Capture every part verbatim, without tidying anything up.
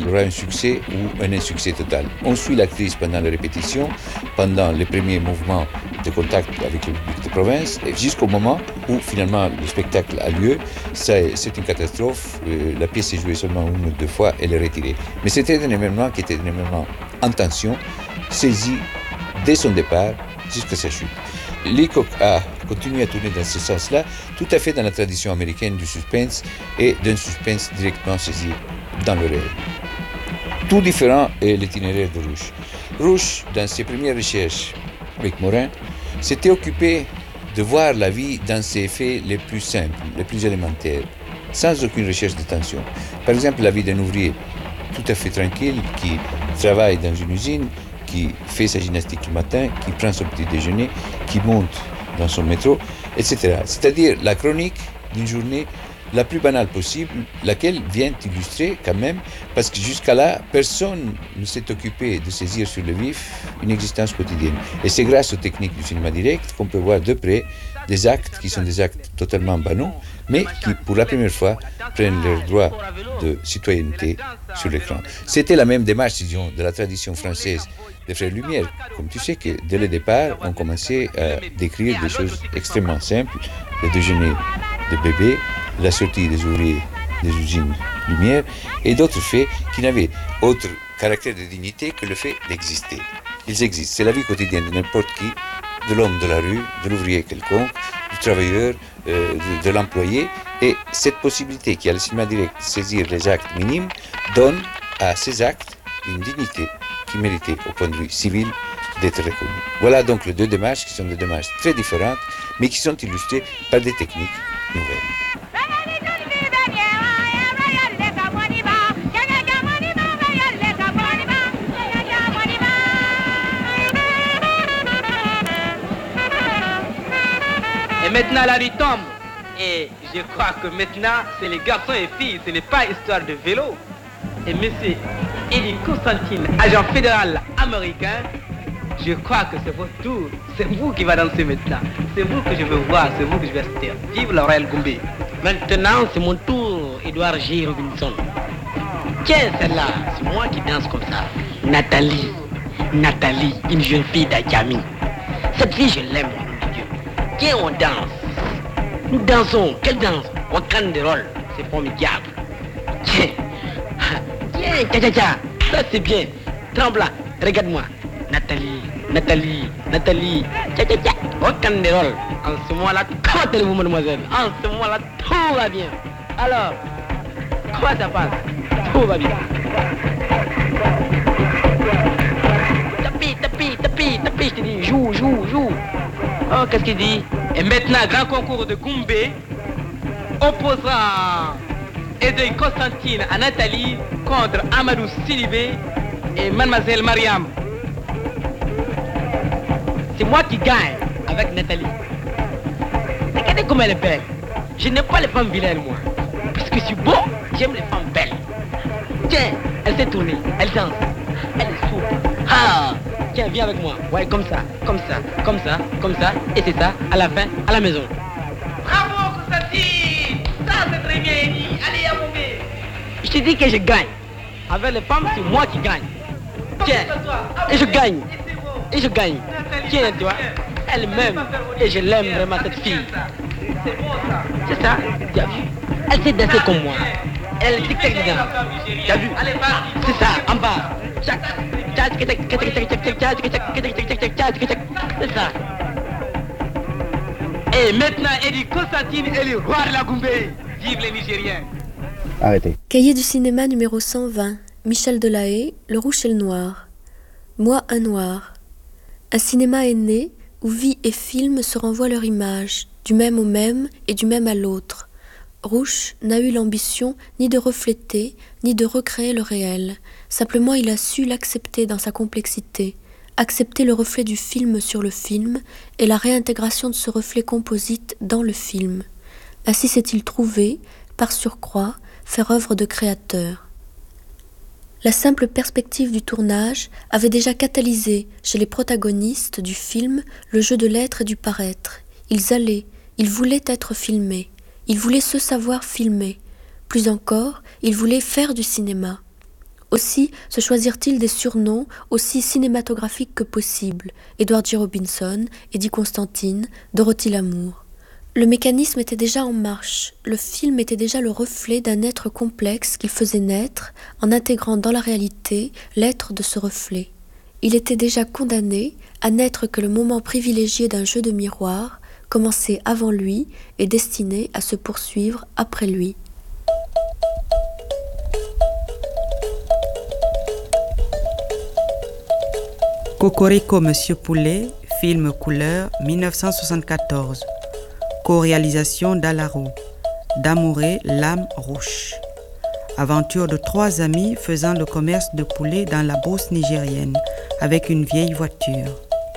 elle aura un succès ou un insuccès total. On suit l'actrice pendant les répétitions, pendant les premiers mouvements de contact avec le public de province, et jusqu'au moment où finalement le spectacle a lieu. Ça, c'est une catastrophe. La pièce est jouée seulement une ou deux fois, elle est retirée. Mais c'était un événement qui était un événement en tension, saisi dès son départ jusqu'à sa chute. Leacock a continué à tourner dans ce sens-là, tout à fait dans la tradition américaine du suspense et d'un suspense directement saisi dans le réel. Tout différent est l'itinéraire de Rouch. Rouch, dans ses premières recherches avec Morin, s'était occupé de voir la vie dans ses effets les plus simples, les plus élémentaires, sans aucune recherche de tension. Par exemple, la vie d'un ouvrier tout à fait tranquille qui travaille dans une usine, qui fait sa gymnastique le matin, qui prend son petit déjeuner, qui monte dans son métro, et cetera. C'est-à-dire la chronique d'une journée la plus banale possible, laquelle vient illustrer quand même, parce que jusqu'à là, personne ne s'est occupé de saisir sur le vif une existence quotidienne. Et c'est grâce aux techniques du cinéma direct qu'on peut voir de près des actes qui sont des actes totalement banaux, mais qui, pour la première fois, prennent leur droit de citoyenneté sur l'écran. C'était la même démarche, disons, de la tradition française des Frères Lumière. Comme tu sais que dès le départ, on commençait à décrire des choses extrêmement simples, le déjeuner de bébé, la sortie des ouvriers des usines Lumière et d'autres faits qui n'avaient autre caractère de dignité que le fait d'exister. Ils existent, c'est la vie quotidienne de n'importe qui, de l'homme de la rue, de l'ouvrier quelconque, du travailleur, euh, de, de l'employé, et cette possibilité qu'il y a le cinéma direct de saisir les actes minimes donne à ces actes une dignité qui méritait au point de vue civil d'être reconnue. Voilà donc les deux démarches qui sont des démarches très différentes, mais qui sont illustrées par des techniques nouvelles. Et maintenant la nuit tombe. Et je crois que maintenant c'est les garçons et filles, ce n'est pas histoire de vélo. Et monsieur Eddie Constantine, agent fédéral américain, je crois que c'est votre tour. C'est vous qui va danser maintenant. C'est vous que je veux voir, c'est vous que je vais assister. Vive la Royal Goumbé. Maintenant c'est mon tour, Edouard J. Robinson. Tiens celle-là, c'est moi qui danse comme ça. Nathalie, Nathalie, une jeune fille d'Adjami. Cette fille je l'aime. Tiens, on danse. Nous dansons. Quelle danse? On canne des rôles. C'est formidable. Tiens. Tiens, tiens, tiens, tiens. Ça, c'est bien. Tremblant. Regarde-moi. Nathalie, Nathalie, Nathalie. Tiens, tiens, tiens. On canne des rôles. En ce moment-là, comment allez-vous, mademoiselle? En ce moment-là, tout va bien. Alors, comment ça passe? Tout va bien. Tapis, tapis, tapis, tapis, je te dis. Joue, joue, joue. Oh, qu'est-ce qu'il dit? Et maintenant, grand concours de Goumbé opposant Edouard Constantine à Nathalie contre Amadou Sidibé et mademoiselle Mariam. C'est moi qui gagne avec Nathalie. Regardez comme elle est belle. Je n'aime pas les femmes vilaines, moi. Parce que je suis beau, j'aime les femmes belles. Tiens, elle s'est tournée, elle danse, elle est souple. Ah! Tiens, viens avec moi. Ouais, comme ça, comme ça, comme ça, comme ça. Et c'est ça, à la fin, à la maison. Bravo, Constantine! Ça, c'est très bien dit. Allez, à mon bébé. Je te dis que je gagne. Avec les femmes, c'est moi qui gagne. Tiens, et je gagne. Et je gagne. Tiens, toi, elle m'aime. Et je l'aime vraiment, cette fille. C'est ça, tu as vu? Elle sait danser comme moi. Elle est tic-tac dedans. Tu as vu? C'est ça, en bas. C'est ça. Et maintenant, Eddie Constantine est le roi de la Goumbé. Vive les Nigériens. Arrêtez. Cahier du cinéma numéro cent vingt. Michel Delahaye, Le Rouge et le Noir. Moi, un noir. Un cinéma est né où vie et film se renvoient leur image, du même au même et du même à l'autre. Rouch n'a eu l'ambition ni de refléter, ni de recréer le réel. Simplement, il a su l'accepter dans sa complexité, accepter le reflet du film sur le film et la réintégration de ce reflet composite dans le film. Ainsi s'est-il trouvé, par surcroît, faire œuvre de créateur. La simple perspective du tournage avait déjà catalysé chez les protagonistes du film le jeu de l'être et du paraître. Ils allaient, ils voulaient être filmés. Ils voulaient se savoir filmer. Plus encore, ils voulaient faire du cinéma. Aussi se choisirent-ils des surnoms aussi cinématographiques que possible, Edward G. Robinson, Eddie Constantine, Dorothy Lamour. Le mécanisme était déjà en marche, le film était déjà le reflet d'un être complexe qu'il faisait naître en intégrant dans la réalité l'être de ce reflet. Il était déjà condamné à n'être que le moment privilégié d'un jeu de miroir, commencé avant lui et destiné à se poursuivre après lui. Cocorico Monsieur Poulet, film couleur dix-neuf cent soixante-quatorze. Co-réalisation d'Alaro. Damouré, l'âme rouge. Aventure de trois amis faisant le commerce de poulet dans la bourse nigérienne avec une vieille voiture.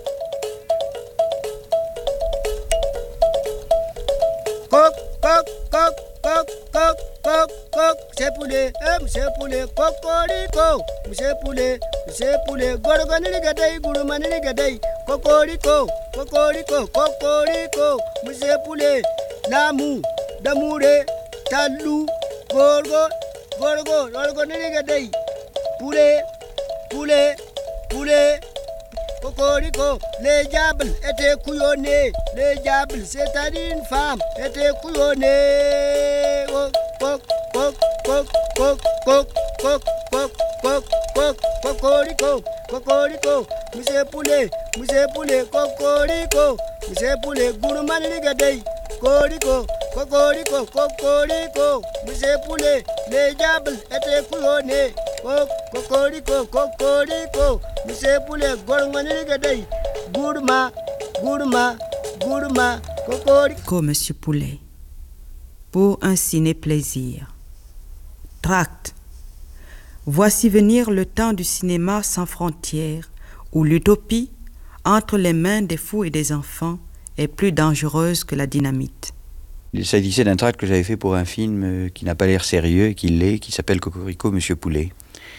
Coq, coq, coq, coq, coq, coq, coq, monsieur poulet, eh, monsieur poulet, cocorico, monsieur poulet, monsieur poulet, gorgoniligadei, gourmaniligadei, cocorico, cocorico, cocorico, monsieur poulet, l'amour, d'amouré, talou, gorgo, gorgo, gorgoniligadei, poulet, poulet, poulet. Cocorico, les diables étaient couillonnés, les diables, c'est-à-dire une femme, étaient couillonnés. Coq, coq, coq, coq, coq, coq, coq, coq, coq, cocorico, cocorico, monsieur poulet, monsieur poulet, cocorico, monsieur poulet, gourmand ligadei, cocorico, cocorico, cocorico, monsieur poulet, les diables étaient couillonnés. Cocorico, cocorico, monsieur poulet, gourmand ligadei, gourmand, gourmand, gourmand, cocorico, monsieur poulet. Pour un ciné-plaisir. Tract. Voici venir le temps du cinéma sans frontières, où l'utopie, entre les mains des fous et des enfants, est plus dangereuse que la dynamite. Il s'agissait d'un tract que j'avais fait pour un film qui n'a pas l'air sérieux, qui l'est, qui s'appelle Cocorico, Monsieur Poulet.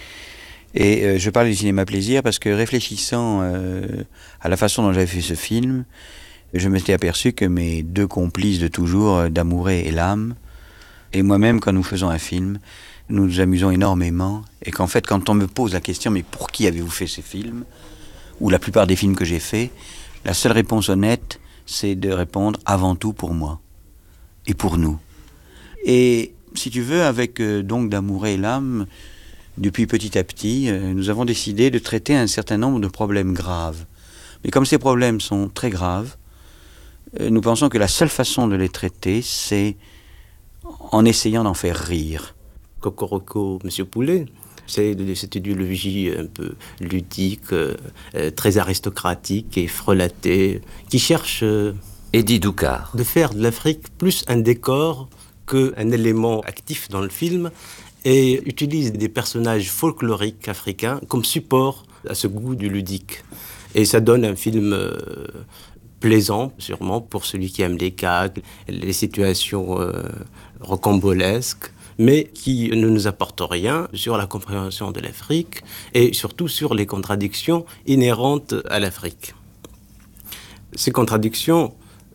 Et euh, je parle du cinéma plaisir parce que réfléchissant euh, à la façon dont j'avais fait ce film, je m'étais aperçu que mes deux complices de toujours, Damouré et l'âme, et moi-même, quand nous faisons un film, nous nous amusons énormément, et qu'en fait, quand on me pose la question « mais pour qui avez-vous fait ces films ?» ou la plupart des films que j'ai faits, la seule réponse honnête, c'est de répondre « avant tout pour moi » et pour nous. Et si tu veux, avec euh, donc Damouré et l'âme, depuis petit à petit, euh, nous avons décidé de traiter un certain nombre de problèmes graves. Mais comme ces problèmes sont très graves, euh, nous pensons que la seule façon de les traiter, c'est en essayant d'en faire rire. Cocorico, Monsieur Poulet, c'est cette idéologie un peu ludique, euh, très aristocratique et frelatée, qui cherche euh, Eddie Doucard. de faire de l'Afrique plus un décor qu'un élément actif dans le film, et utilise des personnages folkloriques africains comme support à ce goût du ludique. Et ça donne un film euh, plaisant, sûrement, pour celui qui aime les gags, les situations euh, rocambolesques, mais qui ne nous apporte rien sur la compréhension de l'Afrique et surtout sur les contradictions inhérentes à l'Afrique. Ces contradictions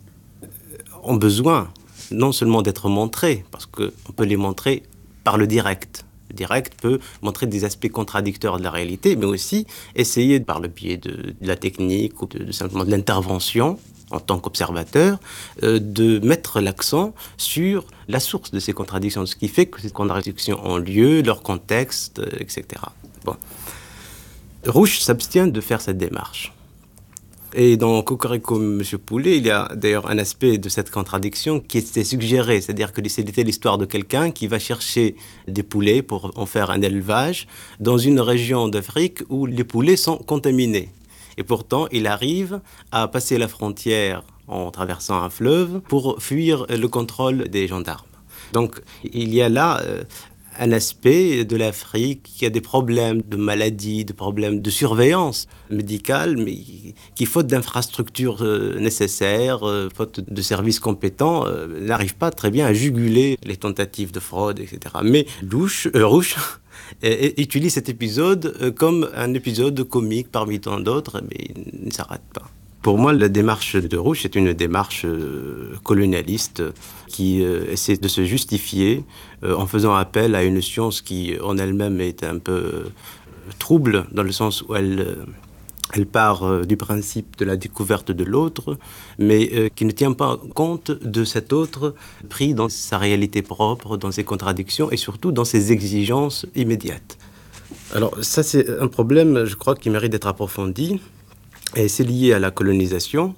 ont besoin non seulement d'être montrées, parce qu'on peut les montrer par le direct. Le direct peut montrer des aspects contradicteurs de la réalité, mais aussi essayer, par le biais de, de la technique ou de, de simplement de l'intervention, en tant qu'observateur, euh, de mettre l'accent sur la source de ces contradictions, ce qui fait que ces contradictions ont lieu, leur contexte, euh, et cetera. Bon. Rouge s'abstient de faire cette démarche. Et dans Cocorico, Monsieur Poulet, il y a d'ailleurs un aspect de cette contradiction qui était suggéré, c'est-à-dire que c'était l'histoire de quelqu'un qui va chercher des poulets pour en faire un élevage dans une région d'Afrique où les poulets sont contaminés. Et pourtant, il arrive à passer la frontière en traversant un fleuve pour fuir le contrôle des gendarmes. Donc, il y a là euh, un aspect de l'Afrique qui a des problèmes de maladie, de problèmes de surveillance médicale, mais qui, faute d'infrastructures euh, nécessaires, euh, faute de services compétents, euh, n'arrive pas très bien à juguler les tentatives de fraude, et cetera. Mais Louche, euh, Rouge et, et utilise cet épisode euh, comme un épisode comique parmi tant d'autres, mais il ne s'arrête pas. Pour moi, la démarche de Rouch est une démarche euh, colonialiste qui euh, essaie de se justifier euh, en faisant appel à une science qui, en elle-même, est un peu euh, trouble, dans le sens où elle, euh, elle part euh, du principe de la découverte de l'autre, mais euh, qui ne tient pas compte de cet autre pris dans sa réalité propre, dans ses contradictions et surtout dans ses exigences immédiates. Alors ça, c'est un problème, je crois, qui mérite d'être approfondi. Et c'est lié à la colonisation.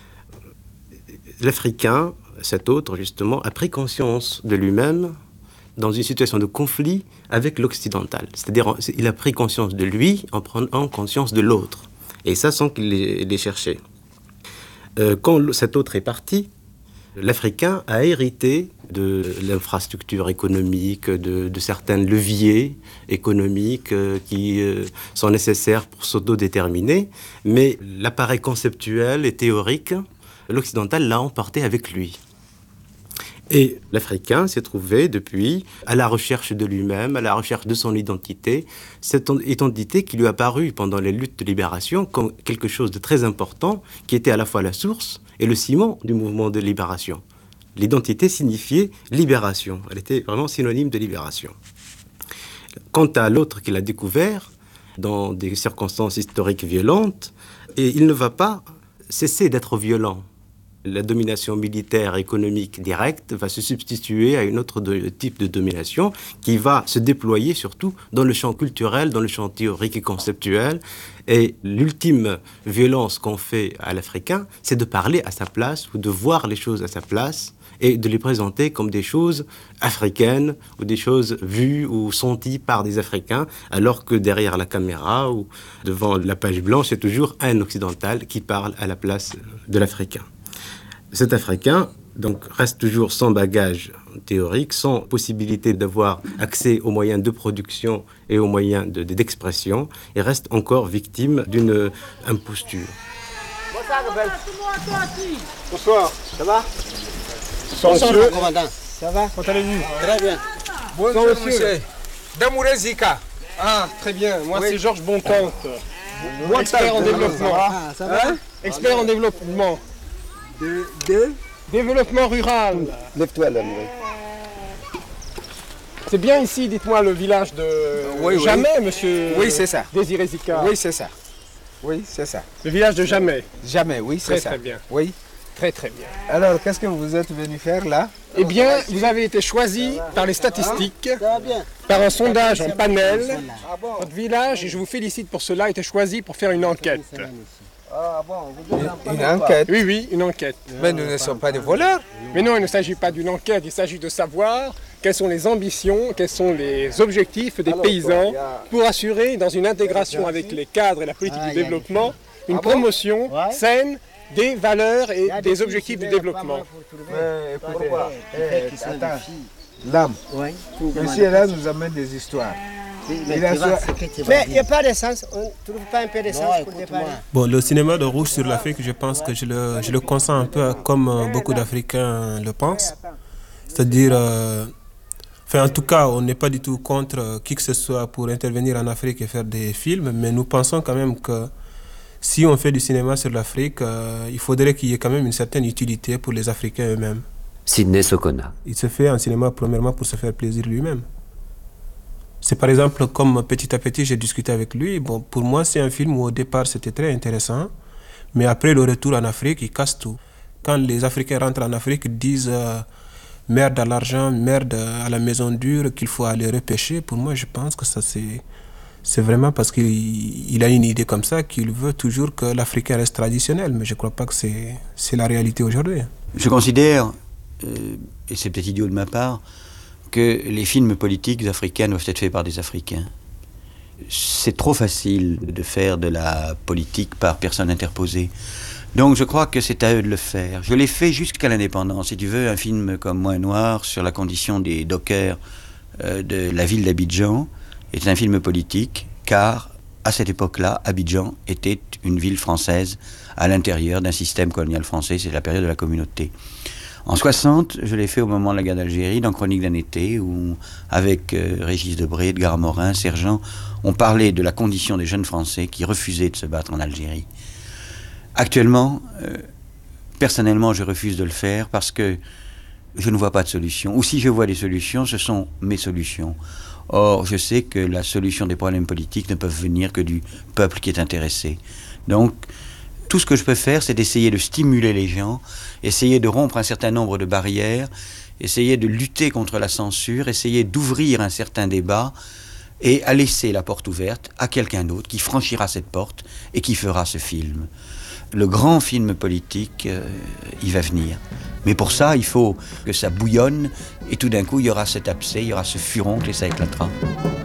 L'Africain, cet autre justement, a pris conscience de lui-même dans une situation de conflit avec l'occidental. C'est-à-dire, il a pris conscience de lui en prenant conscience de l'autre. Et ça sans qu'il l'ait cherché. Euh, quand cet autre est parti, l'Africain a hérité de l'infrastructure économique, de, de certains leviers économiques euh, qui euh, sont nécessaires pour s'autodéterminer, mais l'appareil conceptuel et théorique, l'occidental l'a emporté avec lui. Et l'Africain s'est trouvé depuis à la recherche de lui-même, à la recherche de son identité, cette identité qui lui a paru pendant les luttes de libération comme quelque chose de très important, qui était à la fois la source et le ciment du mouvement de libération. L'identité signifiait libération, elle était vraiment synonyme de libération. Quant à l'autre qui l'a découvert, dans des circonstances historiques violentes, et il ne va pas cesser d'être violent. La domination militaire, économique directe va se substituer à une autre de, type de domination qui va se déployer surtout dans le champ culturel, dans le champ théorique et conceptuel. Et l'ultime violence qu'on fait à l'Africain, c'est de parler à sa place ou de voir les choses à sa place et de les présenter comme des choses africaines ou des choses vues ou senties par des Africains, alors que derrière la caméra ou devant la page blanche, c'est toujours un occidental qui parle à la place de l'Africain. Cet Africain donc, reste toujours sans bagage théorique, sans possibilité d'avoir accès aux moyens de production et aux moyens de, de, d'expression, et reste encore victime d'une imposture. Bonsoir, ça va? Bonsoir, monsieur. Commandant. Ça va? Comment allez-vous? Très bien. Bonjour, monsieur. monsieur. Damouré Zika. Ah, très bien. Moi, oui. C'est Georges Bontemps. Moi, expert en développement. Ah, ça va? Hein? Expert en développement. De, de développement rural. Lève-toi là, oui. C'est bien ici, dites-moi, le village de oui, Jamais, oui. monsieur Oui, c'est ça. Désiré Zika. Oui, c'est ça. Oui, c'est ça. Le village de Jamais. Jamais, oui, c'est très, ça. Très bien. Oui. Très, très bien. Alors, qu'est-ce que vous êtes venu faire là? Eh bien, vous avez été choisi par les statistiques, par un sondage en panel. Votre village, et je vous félicite pour cela, a été choisi pour faire une enquête. Ah bon, vous dites une enquête? Oui, oui, une enquête. Mais nous ne sommes pas des voleurs. Mais non, il ne s'agit pas d'une enquête, il s'agit de savoir quelles sont les ambitions, quels sont les objectifs des paysans pour assurer, dans une intégration avec les cadres et la politique du développement, une promotion saine des valeurs et des objectifs du développement. Mais écoutez, eh, attends, l'âme, monsieur là nous amène des histoires. Mais il n'y a pas d'essence, on ne trouve pas un peu d'essence pour dépanner. Bon, le cinéma de Rouch sur l'Afrique, je pense que je le, je le consens un peu comme euh, beaucoup d'Africains le pensent. C'est-à-dire, euh, enfin, en tout cas, on n'est pas du tout contre euh, qui que ce soit pour intervenir en Afrique et faire des films, mais nous pensons quand même que si on fait du cinéma sur l'Afrique, euh, il faudrait qu'il y ait quand même une certaine utilité pour les Africains eux-mêmes. Sidney Sokona. Il se fait un cinéma premièrement pour se faire plaisir lui-même. C'est par exemple comme petit à petit j'ai discuté avec lui. Bon, pour moi c'est un film où au départ c'était très intéressant, mais après le retour en Afrique il casse tout. Quand les Africains rentrent en Afrique ils disent euh, merde à l'argent, merde à la maison dure, qu'il faut aller repêcher. Pour moi je pense que ça c'est c'est vraiment parce qu'il il a une idée comme ça qu'il veut toujours que l'Africain reste traditionnel, mais je ne crois pas que c'est c'est la réalité aujourd'hui. Je considère, euh, et c'est peut-être idiot de ma part, que les films politiques africains doivent être faits par des Africains. C'est trop facile de faire de la politique par personne interposée. Donc je crois que c'est à eux de le faire. Je l'ai fait jusqu'à l'indépendance. Si tu veux, un film comme Moi Noir sur la condition des dockers euh, de la ville d'Abidjan est un film politique, car à cette époque-là, Abidjan était une ville française à l'intérieur d'un système colonial français. C'est la période de la communauté. En soixante, je l'ai fait au moment de la guerre d'Algérie, dans Chronique d'un été, où, avec euh, Régis Debray, Edgar Morin, Sergent, on parlait de la condition des jeunes Français qui refusaient de se battre en Algérie. Actuellement, euh, personnellement, je refuse de le faire parce que je ne vois pas de solution. Ou si je vois des solutions, ce sont mes solutions. Or, je sais que la solution des problèmes politiques ne peuvent venir que du peuple qui est intéressé. Donc, tout ce que je peux faire, c'est d'essayer de stimuler les gens, essayer de rompre un certain nombre de barrières, essayer de lutter contre la censure, essayer d'ouvrir un certain débat et à laisser la porte ouverte à quelqu'un d'autre qui franchira cette porte et qui fera ce film. Le grand film politique, euh, il va venir. Mais pour ça, il faut que ça bouillonne et tout d'un coup, il y aura cet abcès, il y aura ce furon et ça éclatera.